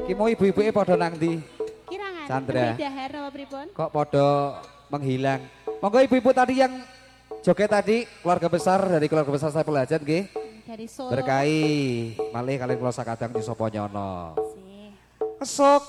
Ki mau ibu-ibuke padha nang ndi? Kirangan. Chandra. Dahar napa pripun? Kok padha menghilang. Monggo ibu-ibu tadi yang joget tadi keluarga besar dari keluarga besar Saiful Hajat nggih. Dari Solo. Berkahi malih kalian kula sakadang di sapa nyono. Sih. Esuk